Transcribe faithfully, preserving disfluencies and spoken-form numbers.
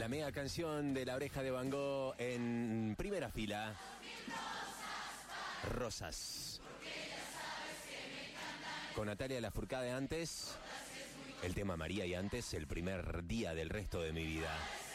La mega canción de La Oreja de Van Gogh en primera fila. Rosas. Con Natalia Lafourcade antes. El tema María y antes, el primer día del resto de mi vida.